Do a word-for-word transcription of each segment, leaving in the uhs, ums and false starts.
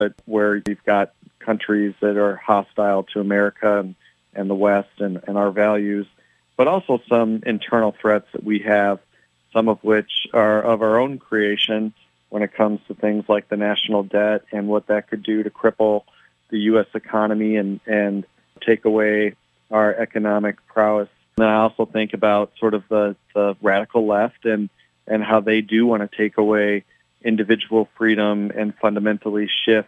but where you've got countries that are hostile to America and, and the West and, and our values, but also some internal threats that we have, some of which are of our own creation when it comes to things like the national debt and what that could do to cripple the U S economy and, and take away our economic prowess. And I also think about sort of the, the radical left and, and how they do want to take away individual freedom and fundamentally shift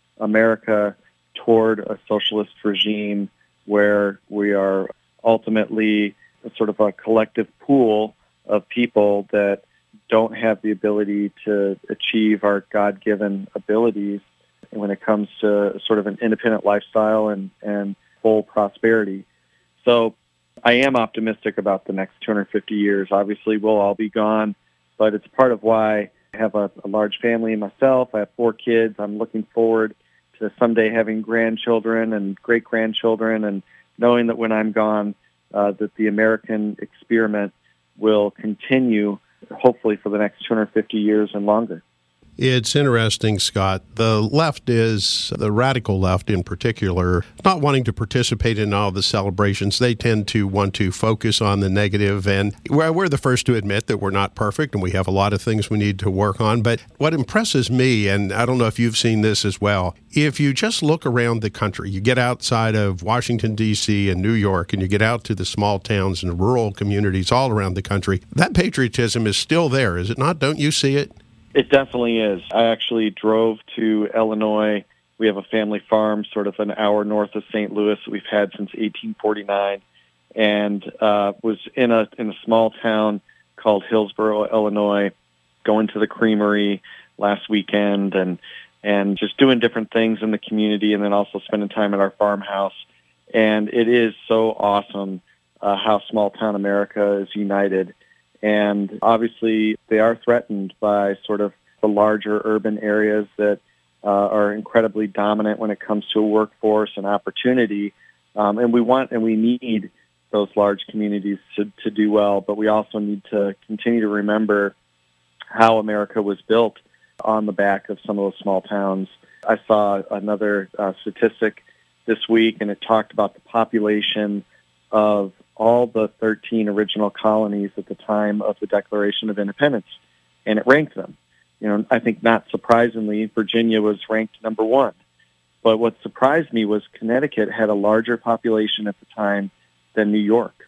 America toward a socialist regime where we are ultimately sort of a collective pool of people that don't have the ability to achieve our God-given abilities when it comes to sort of an independent lifestyle and, and full prosperity. So I am optimistic about the next two hundred fifty years. Obviously, we'll all be gone, but it's part of why I have a, a large family myself. I have four kids. I'm looking forward to someday having grandchildren and great-grandchildren, and knowing that when I'm gone, uh, that the American experiment will continue, hopefully for the next two hundred fifty years and longer. It's interesting, Scott. The left is, the radical left in particular, not wanting to participate in all the celebrations. They tend to want to focus on the negative, and we're the first to admit that we're not perfect and we have a lot of things we need to work on. But what impresses me, and I don't know if you've seen this as well, if you just look around the country, you get outside of Washington, D C and New York, and you get out to the small towns and rural communities all around the country, that patriotism is still there, is it not? Don't you see it? It definitely is. I actually drove to Illinois. We have a family farm sort of an hour north of Saint Louis that we've had since eighteen forty-nine, and uh, was in a in a small town called Hillsboro, Illinois, going to the creamery last weekend and and just doing different things in the community, and then also spending time at our farmhouse. And it is so awesome uh, how small town America is united. And obviously, they are threatened by sort of the larger urban areas that uh, are incredibly dominant when it comes to a workforce and opportunity. Um, and we want and we need those large communities to, to do well, but we also need to continue to remember how America was built on the back of some of those small towns. I saw another uh, statistic this week, and it talked about the population of all the thirteen original colonies at the time of the Declaration of Independence, and it ranked them. You know, I think not surprisingly, Virginia was ranked number one. But what surprised me was Connecticut had a larger population at the time than New York.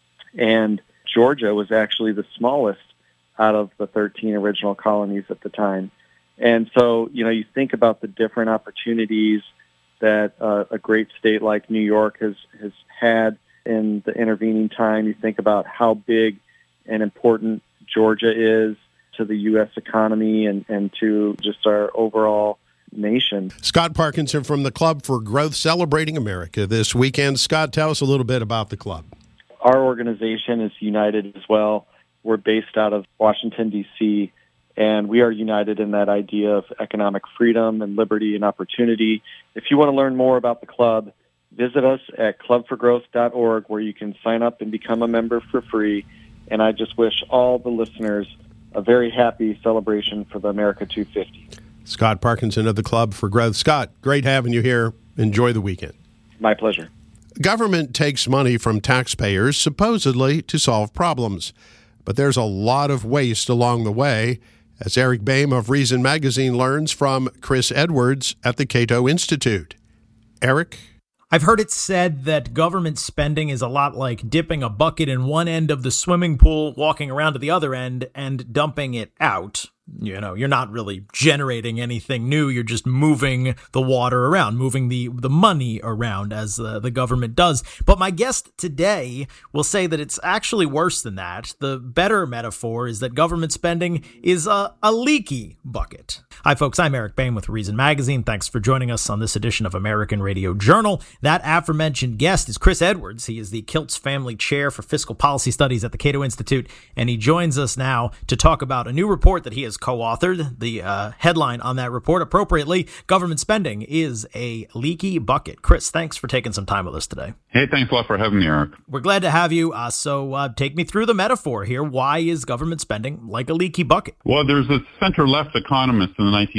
And Georgia was actually the smallest out of the thirteen original colonies at the time. And so, you know, you think about the different opportunities that uh, a great state like New York has, has had in the intervening time. You think about how big and important Georgia is to the U S economy and, and to just our overall nation. Scott Parkinson from the Club for Growth, celebrating America this weekend. Scott, tell us a little bit about the club. Our organization is united as well. We're based out of Washington, D C, and we are united in that idea of economic freedom and liberty and opportunity. If you want to learn more about the club, visit us at club for growth dot org, where you can sign up and become a member for free. And I just wish all the listeners a very happy celebration for the America two fifty. Scott Parkinson of the Club for Growth. Scott, great having you here. Enjoy the weekend. My pleasure. Government takes money from taxpayers supposedly to solve problems, but there's a lot of waste along the way, as Eric Boehm of Reason Magazine learns from Chris Edwards at the Cato Institute. Eric? I've heard it said that government spending is a lot like dipping a bucket in one end of the swimming pool, walking around to the other end, and dumping it out. You know, you're not really generating anything new. You're just moving the water around, moving the, the money around as uh, the government does. But my guest today will say that it's actually worse than that. The better metaphor is that government spending is a, a leaky bucket. Hi, folks. I'm Eric Boehm with Reason Magazine. Thanks for joining us on this edition of American Radio Journal. That aforementioned guest is Chris Edwards. He is the Kiltz Family Chair for Fiscal Policy Studies at the Cato Institute, and he joins us now to talk about a new report that he has co-authored. The uh, headline on that report, appropriately, Government Spending is a Leaky Bucket. Chris, thanks for taking some time with us today. Hey, thanks a lot for having me, Eric. We're glad to have you. Uh, so uh, take me through the metaphor here. Why is government spending like a leaky bucket? Well, there's a center-left economist in the nineteen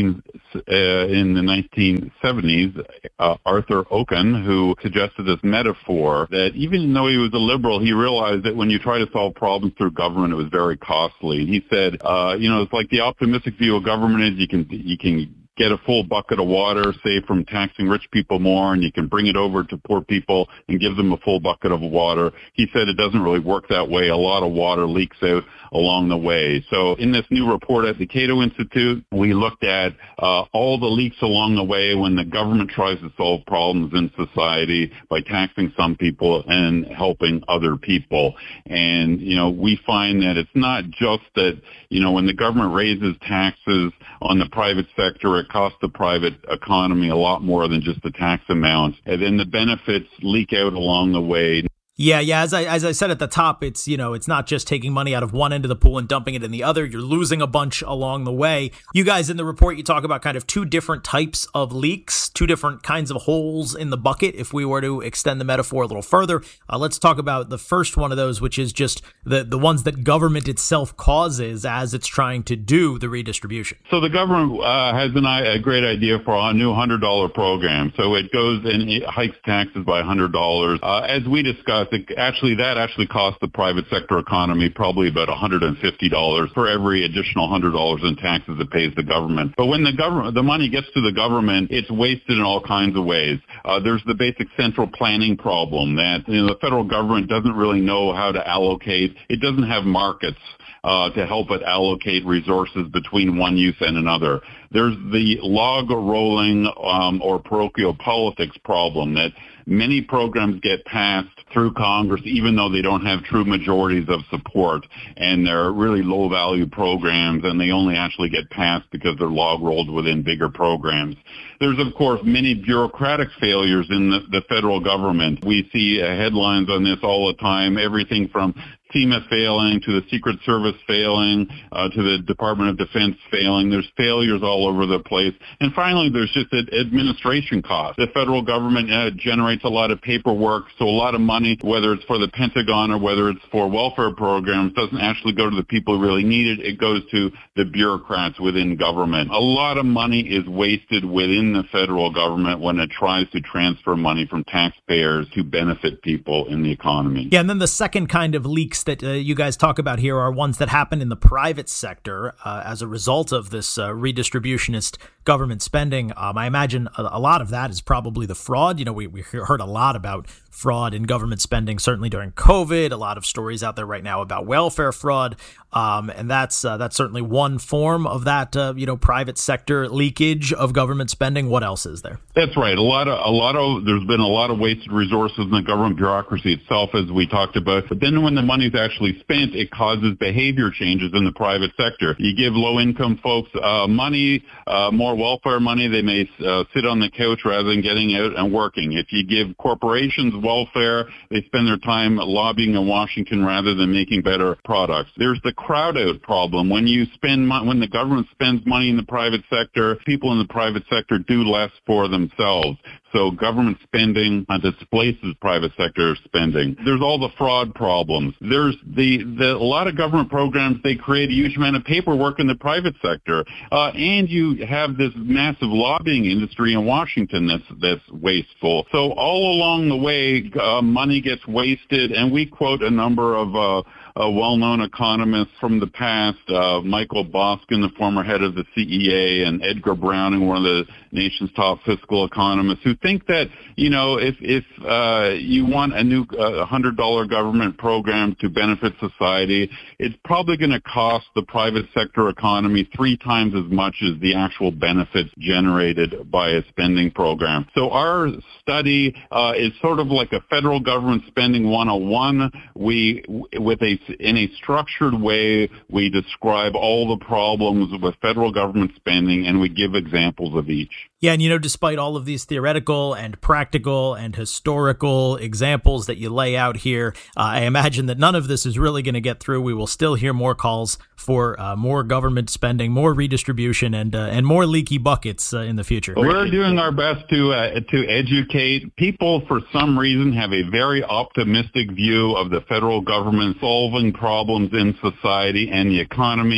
uh, in the nineteen seventies, uh, Arthur Oken, who suggested this metaphor that even though he was a liberal, he realized that when you try to solve problems through government, it was very costly. He said, uh, you know, it's like the optimistic view of government is you can you can get a full bucket of water, say, from taxing rich people more, and you can bring it over to poor people and give them a full bucket of water. He said it doesn't really work that way. A lot of water leaks out along the way. So in this new report at the Cato Institute, we looked at uh, all the leaks along the way when the government tries to solve problems in society by taxing some people and helping other people. And, you know, we find that it's not just that, you know, when the government raises taxes on the private sector, it costs the private economy a lot more than just the tax amount. And then the benefits leak out along the way. Yeah, yeah. As I as I said at the top, it's, you know, it's not just taking money out of one end of the pool and dumping it in the other. You're losing a bunch along the way. You guys in the report, you talk about kind of two different types of leaks, two different kinds of holes in the bucket. If we were to extend the metaphor a little further, uh, let's talk about the first one of those, which is just the the ones that government itself causes as it's trying to do the redistribution. So the government uh, has an, a great idea for a new one hundred dollars program. So it goes and it hikes taxes by one hundred dollars. Uh, as we discussed, It actually, that actually costs the private sector economy probably about one hundred fifty dollars for every additional one hundred dollars in taxes it pays the government. But when the government, the money gets to the government, it's wasted in all kinds of ways. Uh, there's the basic central planning problem that, you know, the federal government doesn't really know how to allocate. It doesn't have markets Uh, to help it allocate resources between one use and another. There's the log rolling um, or parochial politics problem that many programs get passed through Congress even though they don't have true majorities of support, and they're really low-value programs, and they only actually get passed because they're log-rolled within bigger programs. There's, of course, many bureaucratic failures in the, the federal government. We see uh, headlines on this all the time, everything from FEMA failing to the Secret Service failing uh, to the Department of Defense failing. There's failures all over the place. And finally, there's just administration costs. The federal government uh, generates a lot of paperwork, so a lot of money, whether it's for the Pentagon or whether it's for welfare programs, doesn't actually go to the people who really need it. It goes to the bureaucrats within government. A lot of money is wasted within the federal government when it tries to transfer money from taxpayers to benefit people in the economy. Yeah, and then the second kind of leaks that uh, you guys talk about here are ones that happen in the private sector uh, as a result of this uh, redistributionist government spending. Um, I imagine a, a lot of that is probably the fraud. You know, we, we heard a lot about fraud in government spending, certainly during COVID. A lot of stories out there right now about welfare fraud. Um, and that's uh, that's certainly one form of that, uh, you know, private sector leakage of government spending. What else is there? That's right. A lot of, a lot of, there's been a lot of wasted resources in the government bureaucracy itself, as we talked about. But then when the money's actually spent, it causes behavior changes in the private sector. You give low-income folks uh, money, uh, more welfare money, they may uh, sit on the couch rather than getting out and working. If you give corporations welfare, they spend their time lobbying in Washington rather than making better products. There's the crowd out problem. When you spend mo- when the government spends money in the private sector, people in the private sector do less for themselves. So government spending uh, displaces private sector spending. There's all the fraud problems. There's the, the a lot of government programs, they create a huge amount of paperwork in the private sector. Uh, and you have this massive lobbying industry in Washington that's that's wasteful. So all along the way, uh, money gets wasted, and we quote a number of uh, uh, well-known economists from the past, uh, Michael Boskin, the former head of the C E A, and Edgar Browning, one of the nation's top fiscal economists, who think that, you know, if if uh, you want a new uh, one hundred dollars government program to benefit society, it's probably going to cost the private sector economy three times as much as the actual benefits generated by a spending program. So our study uh, is sort of like a federal government spending one oh one. We, with a in a structured way, we describe all the problems with federal government spending, and we give examples of each. Yeah, and you know, despite all of these theoretical and practical and historical examples that you lay out here, uh, I imagine that none of this is really going to get through. We will still hear more calls for uh, more government spending, more redistribution, and uh, and more leaky buckets uh, in the future. We're doing our best to uh, to educate people. For some reason, have a very optimistic view of the federal government solving problems in society and the economy.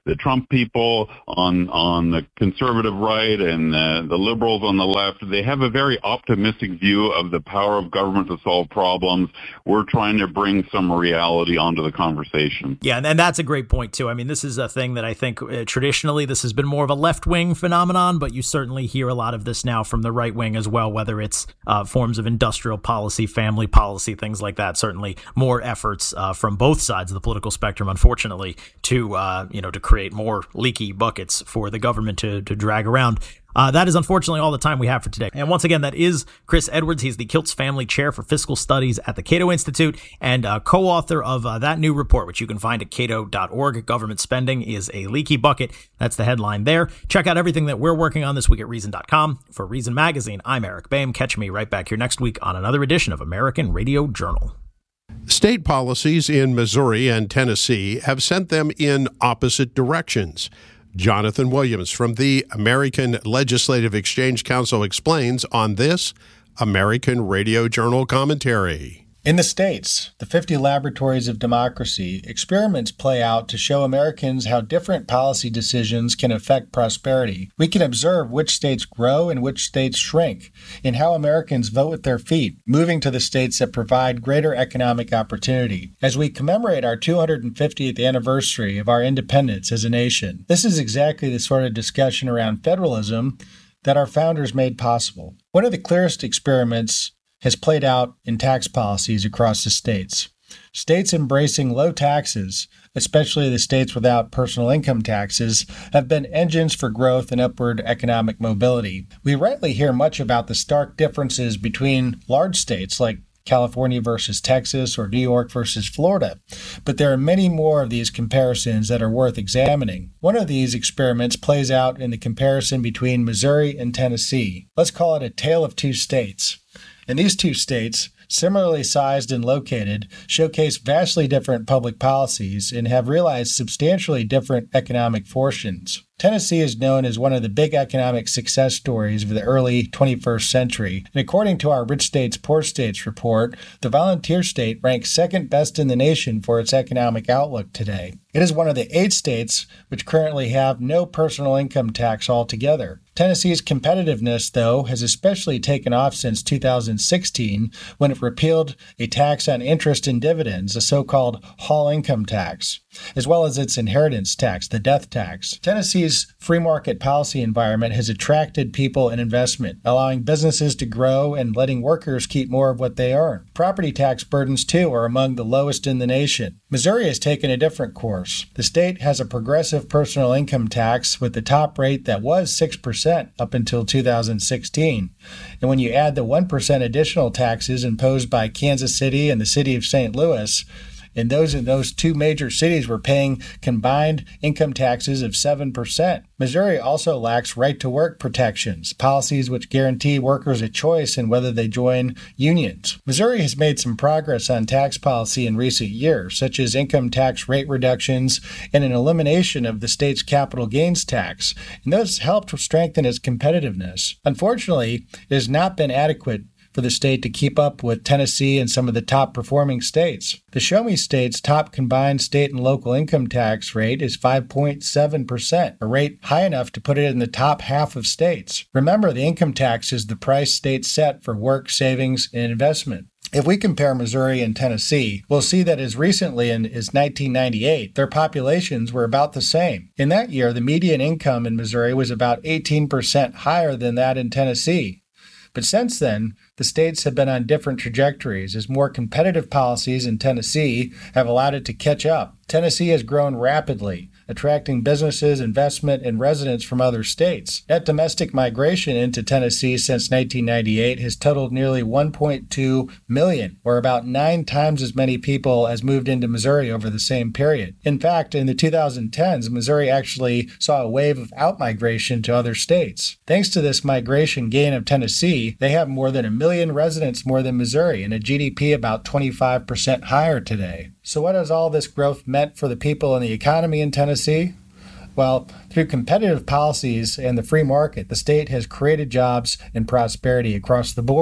the Trump people on on the conservative right and uh, the liberals on the left, they have a very optimistic view of the power of government to solve problems. We're trying to bring some reality onto the conversation. Yeah, and, and that's a great point, too. I mean, this is a thing that I think uh, traditionally this has been more of a left-wing phenomenon, but you certainly hear a lot of this now from the right wing as well, whether it's uh, forms of industrial policy, family policy, things like that. Certainly more efforts uh, from both sides of the political spectrum, unfortunately, to uh, you know to create more leaky buckets for the government to, to drag around. Uh, that is unfortunately all the time we have for today. And once again, that is Chris Edwards. He's the Kiltz Family Chair for Fiscal Studies at the Cato Institute and uh, co-author of uh, that new report, which you can find at cato dot org. Government spending is a leaky bucket. That's the headline there. Check out everything that we're working on this week at Reason dot com. For Reason Magazine, I'm Eric Boehm. Catch me right back here next week on another edition of American Radio Journal. State policies in Missouri and Tennessee have sent them in opposite directions. Jonathan Williams from the American Legislative Exchange Council explains on this American Radio Journal commentary. In the states, the fifty laboratories of democracy, experiments play out to show Americans how different policy decisions can affect prosperity. We can observe which states grow and which states shrink, and how Americans vote with their feet, moving to the states that provide greater economic opportunity. As we commemorate our two hundred fiftieth anniversary of our independence as a nation, this is exactly the sort of discussion around federalism that our founders made possible. One of the clearest experiments has played out in tax policies across the states. States embracing low taxes, especially the states without personal income taxes, have been engines for growth and upward economic mobility. We rightly hear much about the stark differences between large states like California versus Texas or New York versus Florida, but there are many more of these comparisons that are worth examining. One of these experiments plays out in the comparison between Missouri and Tennessee. Let's call it a tale of two states. And these two states, similarly sized and located, showcase vastly different public policies and have realized substantially different economic fortunes. Tennessee is known as one of the big economic success stories of the early twenty-first century, and according to our Rich States, Poor States report, the volunteer state ranks second best in the nation for its economic outlook today. It is one of the eight states which currently have no personal income tax altogether. Tennessee's competitiveness, though, has especially taken off since two thousand sixteen, when it repealed a tax on interest and dividends, a so-called Hall income tax, as well as its inheritance tax, the death tax. Tennessee's free market policy environment has attracted people and investment, allowing businesses to grow and letting workers keep more of what they earn. Property tax burdens, too, are among the lowest in the nation. Missouri has taken a different course. The state has a progressive personal income tax with the top rate that was six percent up until two thousand sixteen. And when you add the one percent additional taxes imposed by Kansas City and the city of Saint Louis, and those in those two major cities were paying combined income taxes of seven percent. Missouri also lacks right-to-work protections, policies which guarantee workers a choice in whether they join unions. Missouri has made some progress on tax policy in recent years, such as income tax rate reductions and an elimination of the state's capital gains tax, and those helped strengthen its competitiveness. Unfortunately, it has not been adequate for the state to keep up with Tennessee and some of the top-performing states. The Show Me State's top combined state and local income tax rate is five point seven percent, a rate high enough to put it in the top half of states. Remember, the income tax is the price states set for work, savings, and investment. If we compare Missouri and Tennessee, we'll see that as recently as nineteen ninety-eight, their populations were about the same. In that year, the median income in Missouri was about eighteen percent higher than that in Tennessee. But since then, the states have been on different trajectories as more competitive policies in Tennessee have allowed it to catch up. Tennessee has grown rapidly, attracting businesses, investment, and residents from other states. Net domestic migration into Tennessee since nineteen ninety-eight has totaled nearly one point two million, or about nine times as many people as moved into Missouri over the same period. In fact, in the two thousand tens, Missouri actually saw a wave of outmigration to other states. Thanks to this migration gain of Tennessee, they have more than a million residents more than Missouri and a G D P about twenty-five percent higher today. So what has all this growth meant for the people and the economy in Tennessee? Well, through competitive policies and the free market, the state has created jobs and prosperity across the board.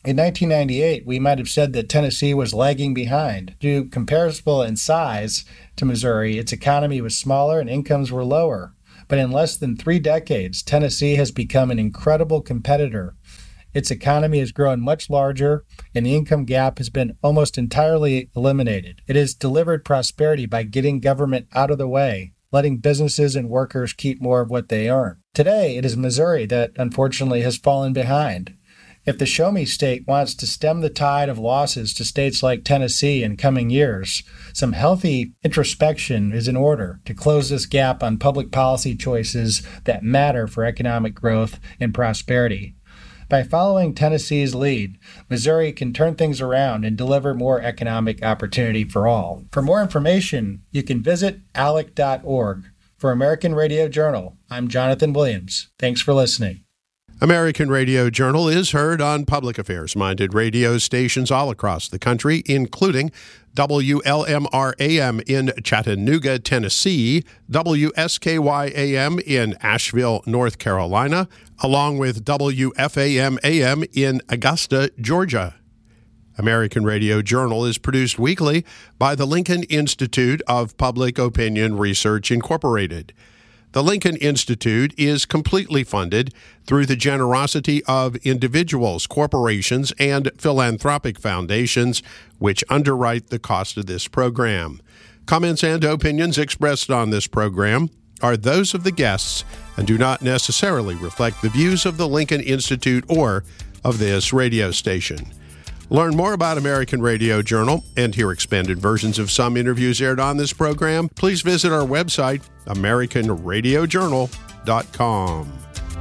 In nineteen ninety-eight, we might have said that Tennessee was lagging behind. Due comparable in size to Missouri, its economy was smaller and incomes were lower. But in less than three decades, Tennessee has become an incredible competitor. Its economy has grown much larger, and the income gap has been almost entirely eliminated. It has delivered prosperity by getting government out of the way, letting businesses and workers keep more of what they earn. Today, it is Missouri that unfortunately has fallen behind. If the Show Me State wants to stem the tide of losses to states like Tennessee in coming years, some healthy introspection is in order to close this gap on public policy choices that matter for economic growth and prosperity. By following Tennessee's lead, Missouri can turn things around and deliver more economic opportunity for all. For more information, you can visit A L E C dot org. For American Radio Journal, I'm Jonathan Williams. Thanks for listening. American Radio Journal is heard on public affairs-minded radio stations all across the country, including W L M R A M in Chattanooga, Tennessee, W S K Y A M in Asheville, North Carolina, along with W F A M A M in Augusta, Georgia. American Radio Journal is produced weekly by the Lincoln Institute of Public Opinion Research, Incorporated. The Lincoln Institute is completely funded through the generosity of individuals, corporations, and philanthropic foundations, which underwrite the cost of this program. Comments and opinions expressed on this program are those of the guests and do not necessarily reflect the views of the Lincoln Institute or of this radio station. Learn more about American Radio Journal and hear expanded versions of some interviews aired on this program. Please visit our website, American Radio Journal dot com.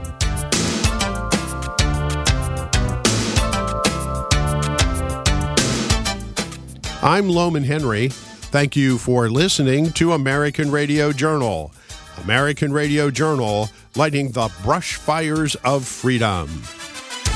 I'm Loman Henry. Thank you for listening to American Radio Journal. American Radio Journal, lighting the brush fires of freedom.